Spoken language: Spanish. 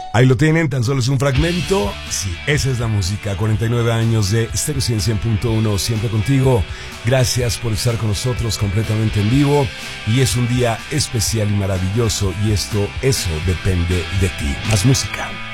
Ahí lo tienen, tan solo es un fragmento. Sí, esa es la música. 49 años de Stereo 100.1, siempre contigo. Gracias por estar con nosotros completamente en vivo. Y es un día especial y maravilloso. Y eso depende de ti. Más música.